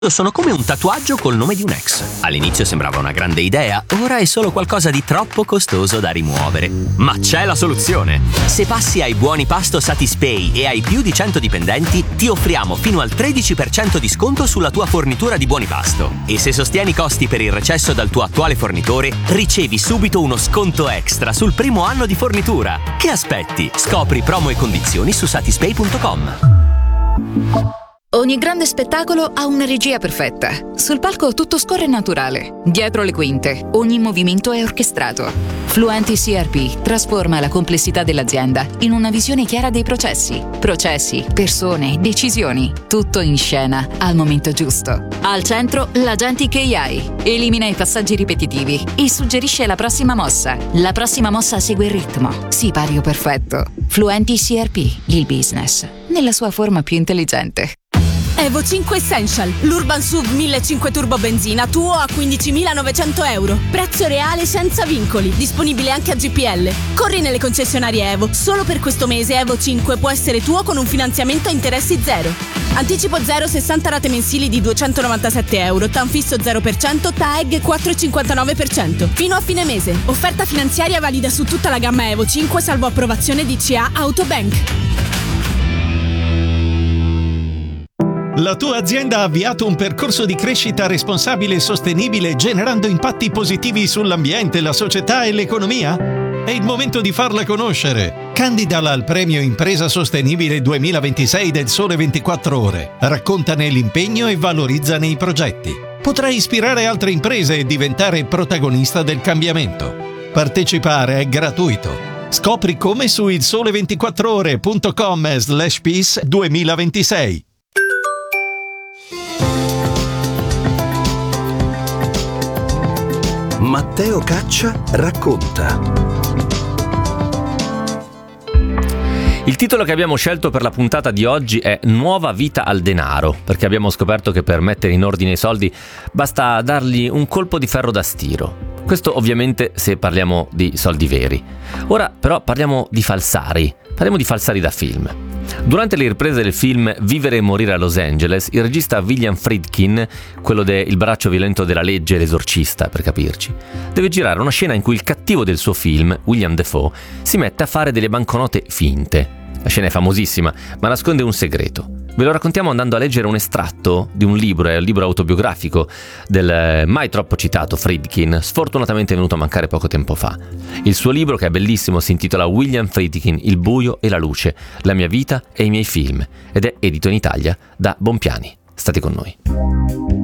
Sono come un tatuaggio col nome di un ex. All'inizio sembrava una grande idea, ora è solo qualcosa di troppo costoso da rimuovere. Ma c'è la soluzione! Se passi ai buoni pasto Satispay e hai più di 100 dipendenti, ti offriamo fino al 13% di sconto sulla tua fornitura di buoni pasto. E se sostieni i costi per il recesso dal tuo attuale fornitore, ricevi subito uno sconto extra sul primo anno di fornitura. Che aspetti? Scopri promo e condizioni su satispay.com. Ogni grande spettacolo ha una regia perfetta. Sul palco tutto scorre naturale. Dietro le quinte, ogni movimento è orchestrato. Fluenti CRP trasforma la complessità dell'azienda in una visione chiara dei processi. Processi, persone, decisioni. Tutto in scena, al momento giusto. Al centro, l'Agentic AI. Elimina i passaggi ripetitivi e suggerisce la prossima mossa. La prossima mossa segue il ritmo. Sipario perfetto. Fluenti CRP, il business, nella sua forma più intelligente. Evo 5 Essential, l'Urban SUV 1500 turbo benzina, tuo a 15.900 euro. Prezzo reale senza vincoli, disponibile anche a GPL. Corri nelle concessionarie Evo. Solo per questo mese Evo 5 può essere tuo con un finanziamento a interessi zero. Anticipo 0, 60 rate mensili di 297 euro, TAN fisso 0%, TAEG 4,59%. Fino a fine mese. Offerta finanziaria valida su tutta la gamma Evo 5, salvo approvazione DCA Autobank. La tua azienda ha avviato un percorso di crescita responsabile e sostenibile generando impatti positivi sull'ambiente, la società e l'economia? È il momento di farla conoscere. Candidala al premio Impresa Sostenibile 2026 del Sole 24 Ore. Raccontane l'impegno e valorizzane i progetti. Potrai ispirare altre imprese e diventare protagonista del cambiamento. Partecipare è gratuito. Scopri come su ilsole24ore.com/peace 2026. Matteo Caccia racconta. Il titolo che abbiamo scelto per la puntata di oggi è Nuova vita al denaro, perché abbiamo scoperto che per mettere in ordine i soldi basta dargli un colpo di ferro da stiro. Questo ovviamente se parliamo di soldi veri. Ora però parliamo di falsari da film. Durante le riprese del film Vivere e morire a Los Angeles, il regista William Friedkin, quello de Il braccio violento della legge e l'esorcista, per capirci, deve girare una scena in cui il cattivo del suo film, William Dafoe, si mette a fare delle banconote finte. La scena è famosissima, ma nasconde un segreto. Ve lo raccontiamo andando a leggere un estratto di un libro autobiografico del mai troppo citato Friedkin, sfortunatamente venuto a mancare poco tempo fa. Il suo libro, che è bellissimo, si intitola William Friedkin, Il buio e la luce, la mia vita e i miei film, ed è edito in Italia da Bompiani. State con noi.